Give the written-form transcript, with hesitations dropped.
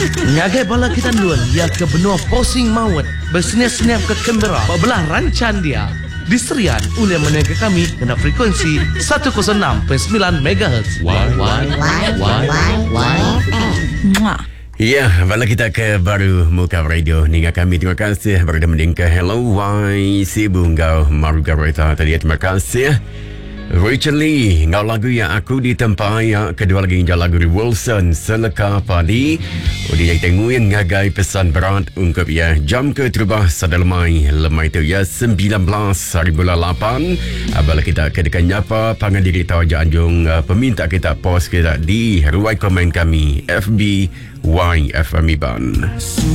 Ngagai bala kita luan ia ke benua posing maut bersenyap-senyap ke Canberra belah rancan dia diserian oleh menengah kami kena frekuensi 106.9 MHz. Ya, bala kita ke baru muka radio hingga kami. Terima kasih berada mendengar Hello Why si Bunggau Maruga Reta tadi. Terima kasih Rachel Lee, ngau lagu yang aku ditempai ya. Kedua lagi yang lagu Wilson Seleka Padi. Udi yang tengok yang ngagai pesan berat ungkap ya. Jam ke terubah sadalmai lemai tu ya 19 hari bulan 8. Abala kita kedekan nyapa pangan diri tahu Anjung peminta kita post kita di ruang komen kami FB YFM Iban.